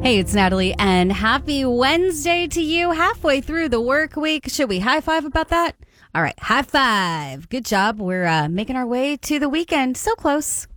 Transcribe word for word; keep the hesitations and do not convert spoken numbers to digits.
Hey, it's Natalie, and happy Wednesday to you. Halfway through the work week. Should we high five about that? All right, high five. Good job. We're uh, making our way to the weekend. So close.